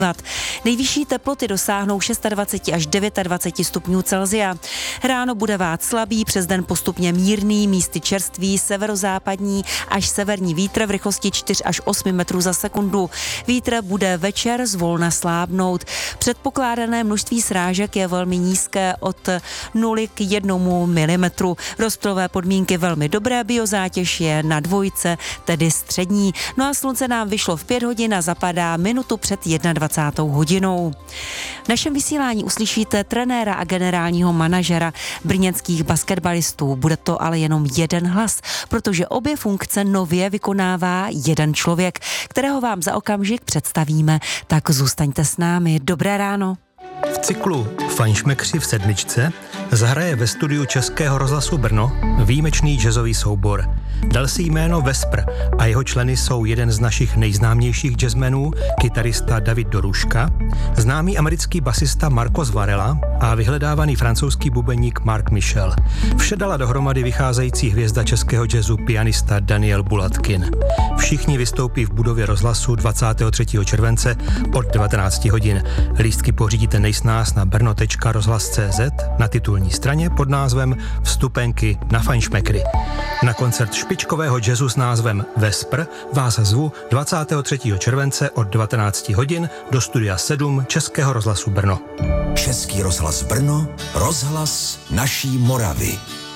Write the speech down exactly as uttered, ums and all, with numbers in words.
Nejvyšší teploty dosáhnou dvacet šest až dvacet devět stupňů Celsia. Ráno bude vát slabý, přes den postupně mírný, místy čerstvý, severozápadní až severní vítr v rychlosti čtyři až osm metrů za sekundu. Vítr bude večer zvolna slábnout. Předpokládané množství srážek je velmi nízké od nuly k jednomu milimetru. Rozptylové podmínky velmi dobré, biozátěž je na dvojce, tedy střední. No a slunce nám vyšlo v pět hodin a zapadá minutu před dvacátou jednou hodinou. V našem vysílání uslyšíte trenéra a generálního manažera brněnských basketbalistů. Bude to ale jenom jeden hlas, protože obě funkce nově vykonává jeden člověk, kterého vám za okamžik představíme. Tak zůstaňte s námi. Dobré ráno. V cyklu Fajnšmekři v sedmičce zahraje ve studiu Českého rozhlasu Brno výjimečný jazzový soubor. Dal si jméno Vespr a jeho členy jsou jeden z našich nejznámějších jazzmenů, kytarista David Doruška, známý americký basista Marcos Varela a vyhledávaný francouzský bubeník Mark Michel. Vše dala dohromady vycházející hvězda českého jazzu pianista Daniel Bulatkin. Všichni vystoupí v budově rozhlasu dvacátého třetího července od devatenáct hodin. Lístky pořídíte nejsnáz na brno tečka rozhlas tečka cé zet na titulní straně pod názvem Vstupenky na Fajnšmekry. Na koncert špičkového jazzu s názvem Vespr vás zvu dvacátého třetího července od devatenáct hodin do studia sedm Českého rozhlasu Brno. Český rozhlas Brno, rozhlas naší Moravy.